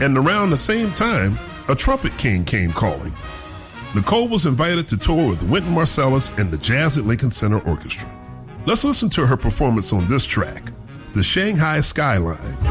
And around the same time, a trumpet king came calling. Nicole was invited to tour with Wynton Marsalis and the Jazz at Lincoln Center Orchestra. Let's listen to her performance on this track, The Shanghai Skyline.